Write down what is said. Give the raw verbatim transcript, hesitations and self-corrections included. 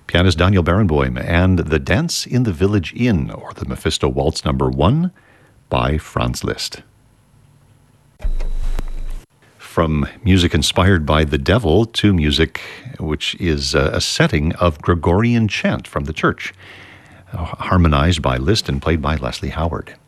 pianist Daniel Barenboim, and The Dance in the Village Inn, or the Mephisto Waltz number one by Franz Liszt. From music inspired by the devil to music which is a setting of Gregorian chant from the church, harmonized by Liszt and played by Leslie Howard.